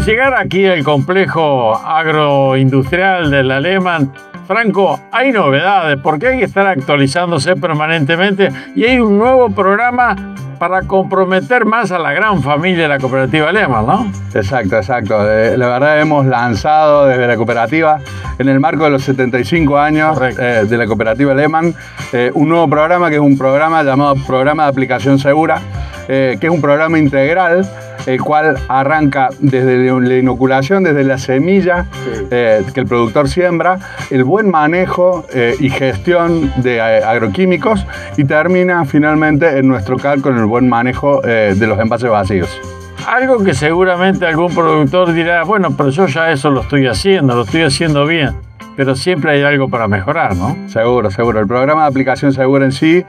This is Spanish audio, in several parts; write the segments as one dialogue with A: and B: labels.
A: llegar aquí al complejo agroindustrial del Lehmann, Franco, hay novedades porque hay que estar actualizándose permanentemente y hay un nuevo programa para comprometer más a la gran familia de la cooperativa Lehmann, ¿no?
B: Exacto. La verdad hemos lanzado desde la cooperativa, en el marco de los 75 años de la cooperativa Lehmann, un nuevo programa que es un programa llamado Programa de Aplicación Segura, que es un programa integral, el cual arranca desde la inoculación, desde la semilla que el productor siembra, el buen manejo y gestión de agroquímicos y termina finalmente en nuestro CAL con el buen manejo de los envases vacíos.
A: Algo que seguramente algún productor dirá, bueno, pero yo ya eso lo estoy haciendo bien. Pero siempre hay algo para mejorar, ¿no?
B: Seguro. El programa de aplicación segura en sí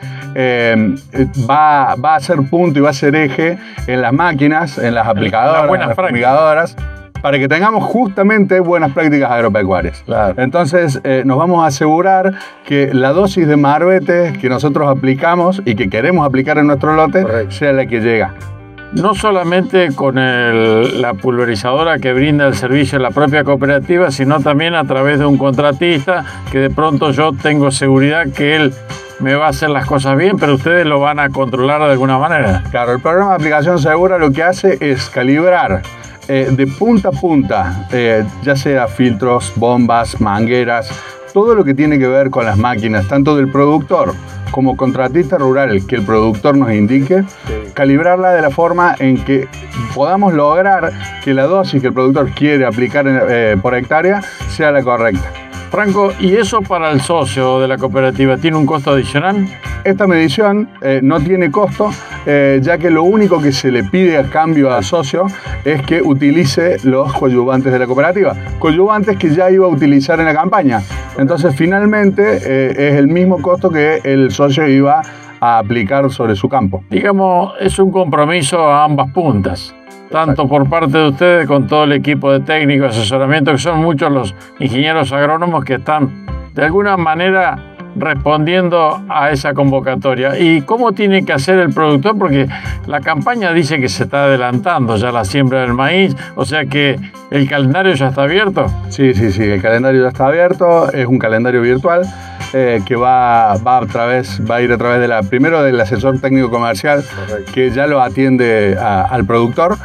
B: va a ser punto y va a ser eje en las máquinas, en las aplicadoras, en las fumigadoras, para que tengamos justamente buenas prácticas agropecuarias.
A: Claro.
B: Entonces nos vamos a asegurar que la dosis de marbete que nosotros aplicamos y que queremos aplicar en nuestro lote sea la que llega.
A: No solamente con la pulverizadora que brinda el servicio de la propia cooperativa, sino también a través de un contratista que de pronto yo tengo seguridad que él me va a hacer las cosas bien, pero ustedes lo van a controlar de alguna manera.
B: Claro, el programa de aplicación segura lo que hace es calibrar de punta a punta, ya sea filtros, bombas, mangueras, todo lo que tiene que ver con las máquinas, tanto del productor como contratista rural, que el productor nos indique, calibrarla de la forma en que podamos lograr que la dosis que el productor quiere aplicar por hectárea sea la correcta.
A: Franco, ¿y eso para el socio de la cooperativa tiene un costo adicional?
B: Esta medición no tiene costo, ya que lo único que se le pide a cambio al socio es que utilice los coadyuvantes de la cooperativa, coadyuvantes que ya iba a utilizar en la campaña. Entonces, finalmente, es el mismo costo que el socio iba a aplicar sobre su campo.
A: Digamos, es un compromiso a ambas puntas. Tanto por parte de ustedes con todo el equipo de técnico, asesoramiento, que son muchos los ingenieros agrónomos que están de alguna manera respondiendo a esa convocatoria. ¿Y cómo tiene que hacer el productor? Porque la campaña dice que se está adelantando ya la siembra del maíz, o sea que el calendario ya está abierto.
B: Sí, el calendario ya está abierto, es un calendario virtual que va a ir a través primero del asesor técnico comercial, que ya lo atiende al productor.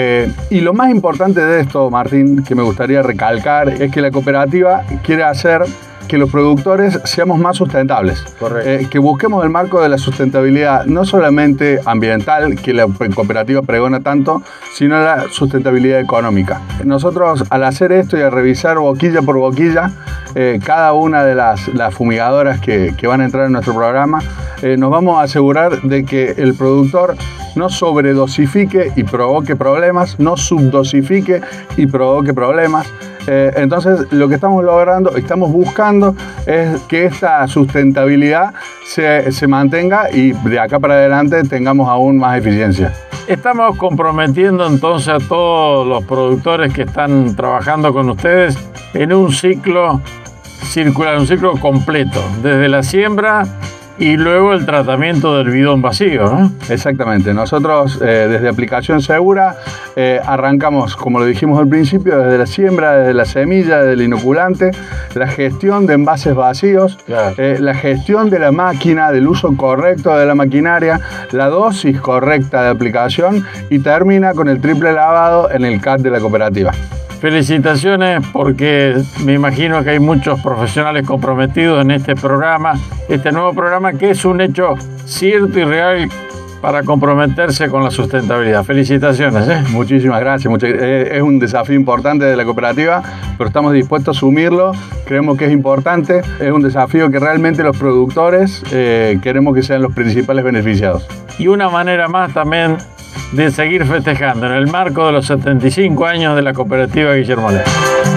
B: Y lo más importante de esto, Martín, que me gustaría recalcar, es que la cooperativa quiere hacer que los productores seamos más sustentables, que busquemos el marco de la sustentabilidad, no solamente ambiental, que la cooperativa pregona tanto, sino la sustentabilidad económica. Nosotros, al hacer esto y al revisar boquilla por boquilla cada una de las fumigadoras que van a entrar en nuestro programa, nos vamos a asegurar de que el productor no sobredosifique y provoque problemas, no subdosifique y provoque problemas. Entonces, lo que estamos buscando es que esta sustentabilidad se mantenga y de acá para adelante tengamos aún más eficiencia.
A: Estamos comprometiendo entonces a todos los productores que están trabajando con ustedes en un ciclo circular, un ciclo completo, desde la siembra y luego el tratamiento del bidón vacío, ¿no?
B: Exactamente. Nosotros desde Aplicación Segura arrancamos, como lo dijimos al principio, desde la siembra, desde la semilla, desde el inoculante, la gestión de envases vacíos, la gestión de la máquina, del uso correcto de la maquinaria, la dosis correcta de aplicación y termina con el triple lavado en el CAT de la cooperativa.
A: Felicitaciones, porque me imagino que hay muchos profesionales comprometidos en este programa, este nuevo programa que es un hecho cierto y real para comprometerse con la sustentabilidad. Felicitaciones.
B: Muchísimas gracias. Es un desafío importante de la cooperativa, pero estamos dispuestos a asumirlo. Creemos que es importante. Es un desafío que realmente los productores queremos que sean los principales beneficiados.
A: Y una manera más también de seguir festejando en el marco de los 75 años de la cooperativa Guillermo Lehmann.